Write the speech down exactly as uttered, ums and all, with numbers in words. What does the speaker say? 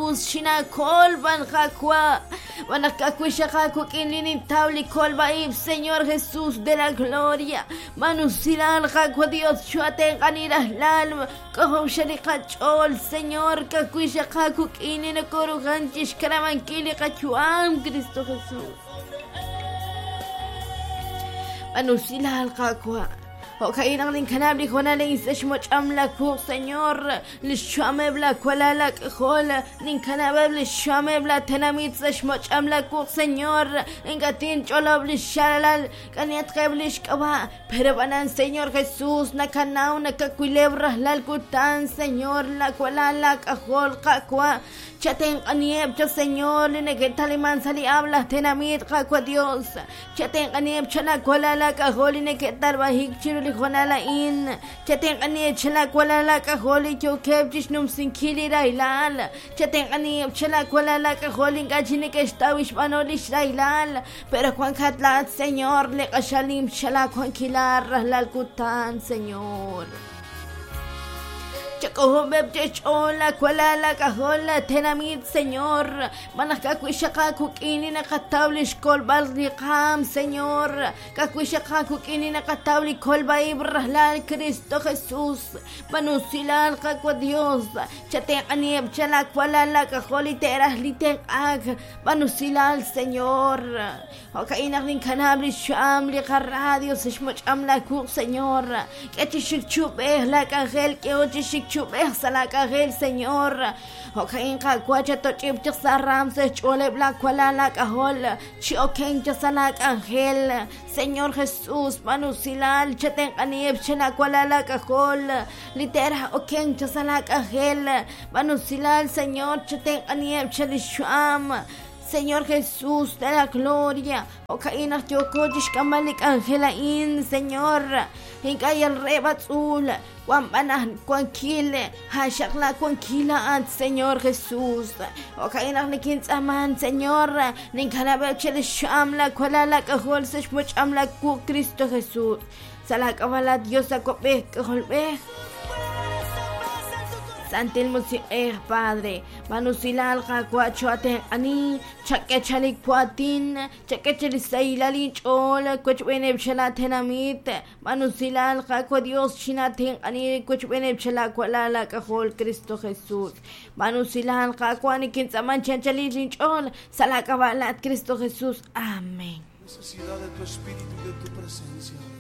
Jesús shina kolban jakwa Manakakuisha jakukinini tabli kolba ib Señor Jesús de la gloria Manusilal jakwa Dios chuaten ganiras lalma Kahom sharikachol Señor kakuisha jakukinini koruganchish karamankili kachuam Cristo Jesús Manusilal jakwa وكاين غادي نكنابلي خونا لينساش متعملكو سينيور للشامي بلا كولالك خول نكنابل للشامي بلا تناميت ساش متعملكو سينيور انغاتين جولوب للشلال كان يتقبلش كبا بربانان سينيور خيسوس نكناو نكاكوليبره لالكوتان سينيور لا كولالك اخول قاكوا Chaten anieb cha Señor le que taliman sali habla tenamit kakwa Dios chaten anieb chala kola la kaholi ne que tarbahik chiruli khonala in chaten anieb chala kola la kaholi cho keb chisnum sinkili railal chaten anieb chala kola la kaholi gachine que estawish banolish railal pero Juan Katlat Señor le kashalim chala Juan kilar lal kutan Señor Chakohobeb chechola kuala kahola tenamit Señor manakakuisha kakukini nakatabli kolbal riqam Señor kakuisha kakukini nakatabli kolba ibrahlan Cristo Jesús manusilal kakwa Dios chaten anieb chala kuala kaholi terah liten ag manusilal Señor okainak nin kanabli sham li radio sishmoch amla ku Señor ketishik chubeh la kahel ke ochishik chubeh salaka gel Señor okain ka kwacha to chip saram se chole bla kwala la kahol chi okain salaka angel Señor Jesús manusilal chaten anieb chela kwala la kahol litera okain salaka angel manusilal Señor chaten anieb chelisham Señor Jesús de la gloria, okaina tiokojish kamalik angelain, Señor, hinkay el rebatzul, kwan banah kwan kile, hashakla kwan kila ant, Señor Jesús, okaina nikins aman, Señor, ninkanabe chele shamla, kwalala kahol sesh much amla ku Cristo Jesús, salak awala Dios akopeh kaholbeh. Santil musi eh Padre manusilal kakwacho aten ani chakke chalik puatin chakke chalisailali chol kuchbene bchala tenamit manusilal kakwa Dios chinaten ani kuchbene bchala kwalala kahol Cristo Jesús manusilal kakwa ni kinsaman chanchalilin chol salakabalat Cristo Jesús amén. Necesidad de tu espíritu y de tu presencia.